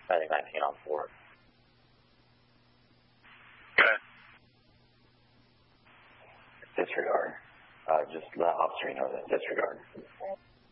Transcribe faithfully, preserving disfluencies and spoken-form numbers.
Medic nineteen on four. Okay. Disregard. Uh, just let officer know that disregard.